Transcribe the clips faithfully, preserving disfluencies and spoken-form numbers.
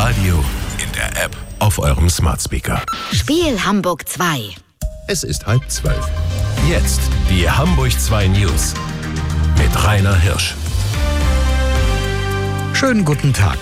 Radio, in der App, auf eurem Smart Speaker. Spiel Hamburg zwei. Es ist halb zwölf. Jetzt die Hamburg zwei News mit Rainer Hirsch. Schönen guten Tag.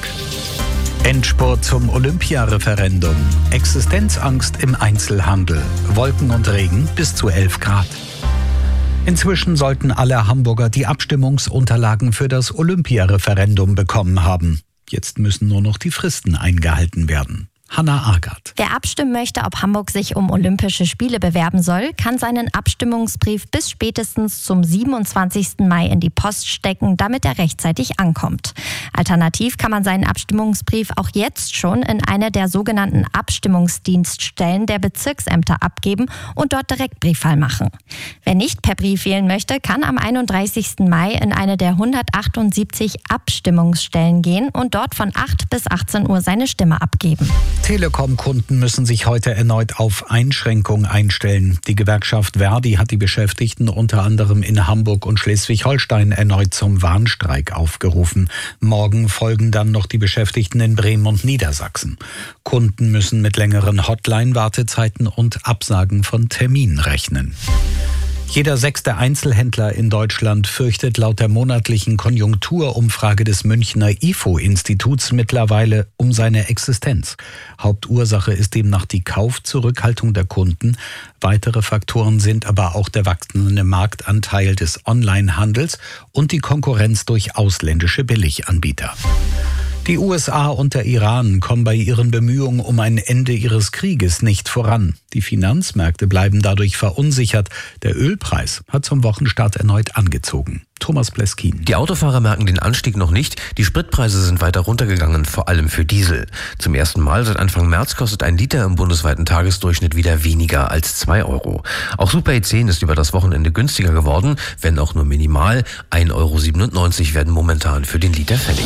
Endspurt zum Olympia-Referendum. Existenzangst im Einzelhandel. Wolken und Regen bis zu elf Grad. Inzwischen sollten alle Hamburger die Abstimmungsunterlagen für das Olympia-Referendum bekommen haben. Jetzt müssen nur noch die Fristen eingehalten werden. Hanna Agert. Wer abstimmen möchte, ob Hamburg sich um Olympische Spiele bewerben soll, kann seinen Abstimmungsbrief bis spätestens zum siebenundzwanzigsten Mai in die Post stecken, damit er rechtzeitig ankommt. Alternativ kann man seinen Abstimmungsbrief auch jetzt schon in eine der sogenannten Abstimmungsdienststellen der Bezirksämter abgeben und dort direkt Briefwahl machen. Wer nicht per Brief wählen möchte, kann am einunddreißigsten Mai in eine der hundertachtundsiebzig Abstimmungsstellen gehen und dort von acht bis achtzehn Uhr seine Stimme abgeben. Telekom-Kunden müssen sich heute erneut auf Einschränkungen einstellen. Die Gewerkschaft Verdi hat die Beschäftigten unter anderem in Hamburg und Schleswig-Holstein erneut zum Warnstreik aufgerufen. Morgen folgen dann noch die Beschäftigten in Bremen und Niedersachsen. Kunden müssen mit längeren Hotline-Wartezeiten und Absagen von Terminen rechnen. Jeder sechste Einzelhändler in Deutschland fürchtet laut der monatlichen Konjunkturumfrage des Münchner I F O-Instituts mittlerweile um seine Existenz. Hauptursache ist demnach die Kaufzurückhaltung der Kunden. Weitere Faktoren sind aber auch der wachsende Marktanteil des Onlinehandels und die Konkurrenz durch ausländische Billiganbieter. Die U S A und der Iran kommen bei ihren Bemühungen um ein Ende ihres Krieges nicht voran. Die Finanzmärkte bleiben dadurch verunsichert. Der Ölpreis hat zum Wochenstart erneut angezogen. Thomas Pleskin. Die Autofahrer merken den Anstieg noch nicht. Die Spritpreise sind weiter runtergegangen, vor allem für Diesel. Zum ersten Mal seit Anfang März kostet ein Liter im bundesweiten Tagesdurchschnitt wieder weniger als zwei Euro. Auch Super E zehn ist über das Wochenende günstiger geworden, wenn auch nur minimal. ein Euro siebenundneunzig werden momentan für den Liter fällig.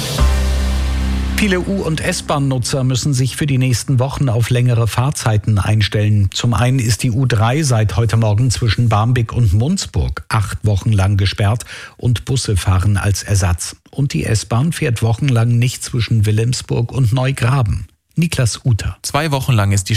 Viele U- und S-Bahn-Nutzer müssen sich für die nächsten Wochen auf längere Fahrzeiten einstellen. Zum einen ist die U drei seit heute Morgen zwischen Barmbek und Munzburg acht Wochen lang gesperrt und Busse fahren als Ersatz. Und die S-Bahn fährt wochenlang nicht zwischen Wilhelmsburg und Neugraben. Niklas Uter. Zwei Wochen lang ist die